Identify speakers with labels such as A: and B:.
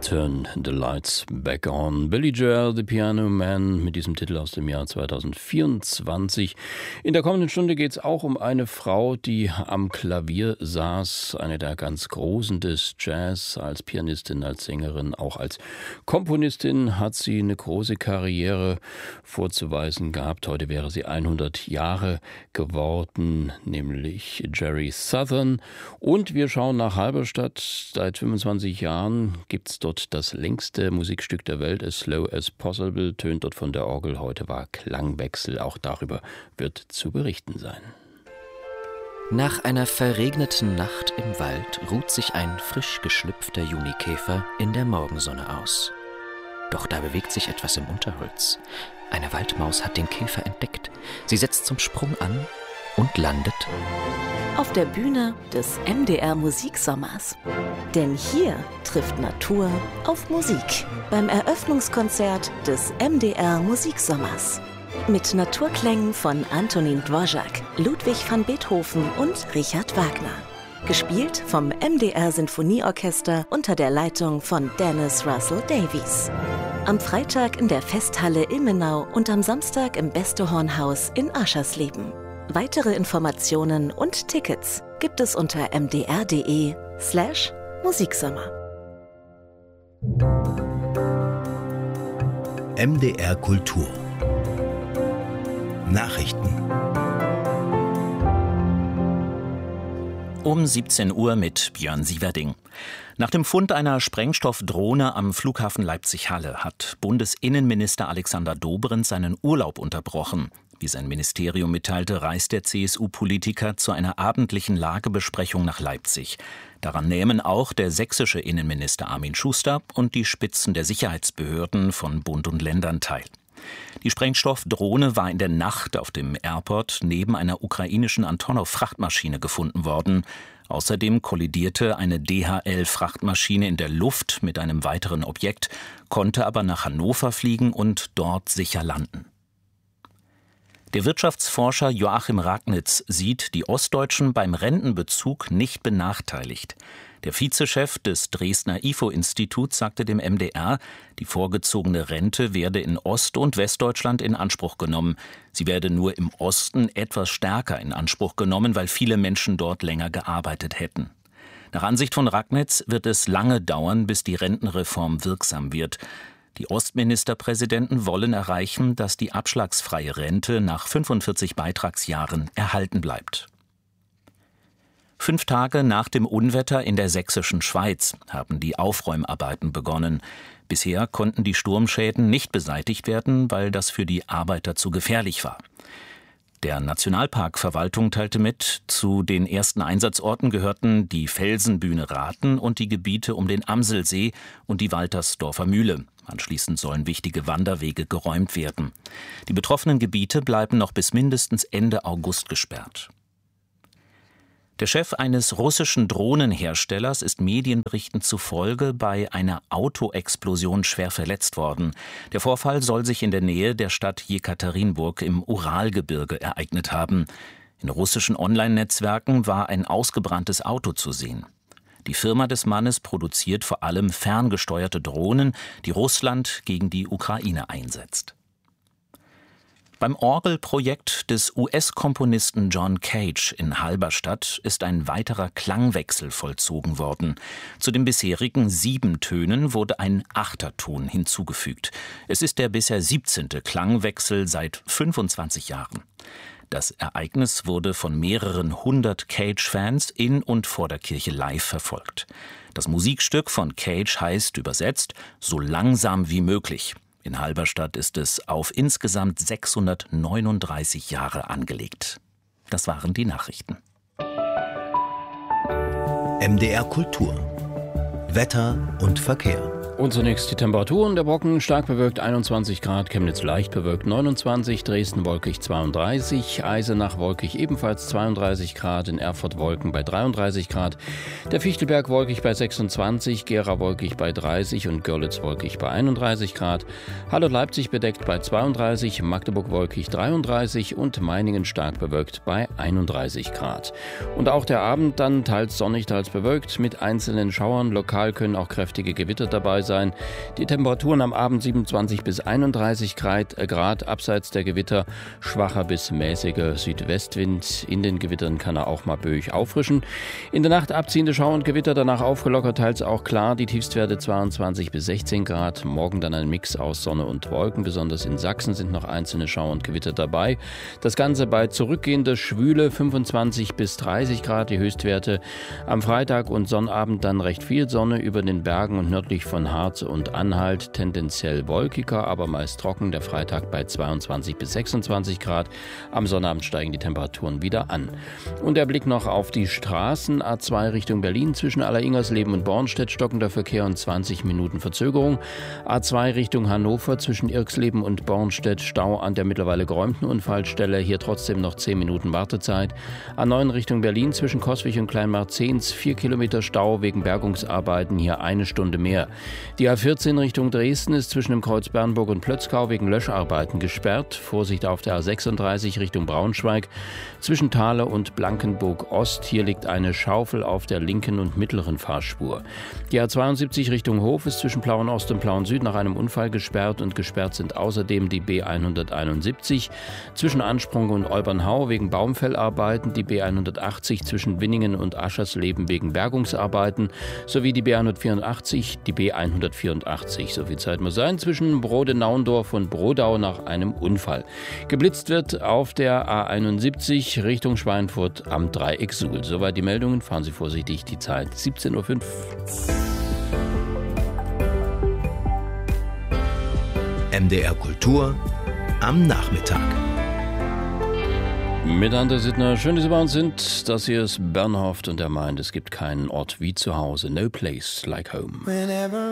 A: Turn the Lights Back On. Billy Joel, The Piano Man, mit diesem Titel aus dem Jahr 2024. In der kommenden Stunde geht es auch um eine Frau, die am Klavier saß, eine der ganz Großen des Jazz. Als Pianistin, als Sängerin, auch als Komponistin hat sie eine große Karriere vorzuweisen gehabt. Heute wäre sie 100 Jahre geworden, nämlich Jerry Southern. Und wir schauen nach Halberstadt. Seit 25 Jahren gibt es dort das längste Musikstück der Welt, As Slow as Possible, tönt dort von der Orgel. Heute war Klangwechsel, auch darüber wird zu berichten sein.
B: Nach einer verregneten Nacht im Wald ruht sich ein frisch geschlüpfter Junikäfer in der Morgensonne aus. Doch da bewegt sich etwas im Unterholz. Eine Waldmaus hat den Käfer entdeckt. Sie setzt zum Sprung an und landet
C: auf der Bühne des MDR Musiksommers. Denn hier trifft Natur auf Musik beim Eröffnungskonzert des MDR Musiksommers. Mit Naturklängen von Antonin Dvorak, Ludwig van Beethoven und Richard Wagner. Gespielt vom MDR Sinfonieorchester unter der Leitung von Dennis Russell Davies. Am Freitag in der Festhalle Ilmenau und am Samstag im Bestehornhaus in Aschersleben. Weitere Informationen und Tickets gibt es unter mdr.de/Musiksommer.
D: MDR Kultur Nachrichten.
E: Um 17 Uhr mit Björn Sieverding. Nach dem Fund einer Sprengstoffdrohne am Flughafen Leipzig-Halle hat Bundesinnenminister Alexander Dobrindt seinen Urlaub unterbrochen. Wie sein Ministerium mitteilte, reist der CSU-Politiker zu einer abendlichen Lagebesprechung nach Leipzig. Daran nehmen auch der sächsische Innenminister Armin Schuster und die Spitzen der Sicherheitsbehörden von Bund und Ländern teil. Die Sprengstoffdrohne war in der Nacht auf dem Airport neben einer ukrainischen Antonov-Frachtmaschine gefunden worden. Außerdem kollidierte eine DHL-Frachtmaschine in der Luft mit einem weiteren Objekt, konnte aber nach Hannover fliegen und dort sicher landen. Der Wirtschaftsforscher Joachim Ragnitz sieht die Ostdeutschen beim Rentenbezug nicht benachteiligt. Der Vizechef des Dresdner IFO-Instituts sagte dem MDR, die vorgezogene Rente werde in Ost- und Westdeutschland in Anspruch genommen. Sie werde nur im Osten etwas stärker in Anspruch genommen, weil viele Menschen dort länger gearbeitet hätten. Nach Ansicht von Ragnitz wird es lange dauern, bis die Rentenreform wirksam wird. Die Ostministerpräsidenten wollen erreichen, dass die abschlagsfreie Rente nach 45 Beitragsjahren erhalten bleibt. 5 Tage nach dem Unwetter in der sächsischen Schweiz haben die Aufräumarbeiten begonnen. Bisher konnten die Sturmschäden nicht beseitigt werden, weil das für die Arbeiter zu gefährlich war. Der Nationalparkverwaltung teilte mit, zu den ersten Einsatzorten gehörten die Felsenbühne Rathen und die Gebiete um den Amselsee und die Waltersdorfer Mühle. Anschließend sollen wichtige Wanderwege geräumt werden. Die betroffenen Gebiete bleiben noch bis mindestens Ende August gesperrt. Der Chef eines russischen Drohnenherstellers ist Medienberichten zufolge bei einer Autoexplosion schwer verletzt worden. Der Vorfall soll sich in der Nähe der Stadt Jekaterinburg im Uralgebirge ereignet haben. In russischen Online-Netzwerken war ein ausgebranntes Auto zu sehen. Die Firma des Mannes produziert vor allem ferngesteuerte Drohnen, die Russland gegen die Ukraine einsetzt. Beim Orgelprojekt des US-Komponisten John Cage in Halberstadt ist ein weiterer Klangwechsel vollzogen worden. Zu den bisherigen 7 Tönen wurde ein 8. Ton hinzugefügt. Es ist der bisher 17. Klangwechsel seit 25 Jahren. Das Ereignis wurde von mehreren 100 Cage-Fans in und vor der Kirche live verfolgt. Das Musikstück von Cage heißt übersetzt »So langsam wie möglich«. In Halberstadt ist es auf insgesamt 639 Jahre angelegt. Das waren die Nachrichten.
D: MDR Kultur Wetter und Verkehr.
A: Und zunächst die Temperaturen. Der Brocken stark bewölkt 21 Grad, Chemnitz leicht bewölkt 29, Dresden wolkig 32, Eisenach wolkig ebenfalls 32 Grad, in Erfurt Wolken bei 33 Grad, der Fichtelberg wolkig bei 26, Gera wolkig bei 30 und Görlitz wolkig bei 31 Grad, Halle und Leipzig bedeckt bei 32, Magdeburg wolkig 33 und Meiningen stark bewölkt bei 31 Grad. Und auch der Abend dann teils sonnig, teils bewölkt mit einzelnen Schauern. Lokal können auch kräftige Gewitter dabei sein. Die Temperaturen am Abend 27 bis 31 Grad, abseits der Gewitter schwacher bis mäßiger Südwestwind. In den Gewittern kann er auch mal böig auffrischen. In der Nacht abziehende Schauer und Gewitter, danach aufgelockert, teils auch klar. Die Tiefstwerte 22 bis 16 Grad. Morgen dann ein Mix aus Sonne und Wolken. Besonders in Sachsen sind noch einzelne Schauer und Gewitter dabei. Das Ganze bei zurückgehender Schwüle 25 bis 30 Grad, die Höchstwerte. Am Freitag und Sonnabend dann recht viel Sonne über den Bergen und nördlich von Harz und Anhalt. Tendenziell wolkiger, aber meist trocken. Der Freitag bei 22 bis 26 Grad. Am Sonnabend steigen die Temperaturen wieder an. Und der Blick noch auf die Straßen. A2 Richtung Berlin zwischen Alleringersleben und Bornstedt stockender Verkehr und 20 Minuten Verzögerung. A2 Richtung Hannover zwischen Irxleben und Bornstedt Stau an der mittlerweile geräumten Unfallstelle. Hier trotzdem noch 10 Minuten Wartezeit. A9 Richtung Berlin zwischen Coswig und Kleinmarzehns 4 Kilometer Stau wegen Bergungsarbeiten. Hier 1 Stunde mehr. Die A14 Richtung Dresden ist zwischen dem Kreuz Bernburg und Plötzkau wegen Löscharbeiten gesperrt. Vorsicht auf der A36 Richtung Braunschweig zwischen Thale und Blankenburg Ost. Hier liegt eine Schaufel auf der linken und mittleren Fahrspur. Die A72 Richtung Hof ist zwischen Plauen Ost und Plauen Süd nach einem Unfall gesperrt und gesperrt sind außerdem die B171 zwischen Ansprung und Olbernhau wegen Baumfellarbeiten, die B180 zwischen Winningen und Aschersleben wegen Bergungsarbeiten sowie die B184, die B184. So viel Zeit muss sein zwischen Brode-Naundorf und Brodau nach einem Unfall. Geblitzt wird auf der A71 Richtung Schweinfurt am Dreieck Suhl. Soweit die Meldungen. Fahren Sie vorsichtig. Die Zeit 17:05 Uhr.
D: MDR Kultur am Nachmittag.
A: Mit André Sittner. Schön, dass Sie bei uns sind. Das hier ist Bernhoft und er meint, es gibt keinen Ort wie zu Hause. No place like home.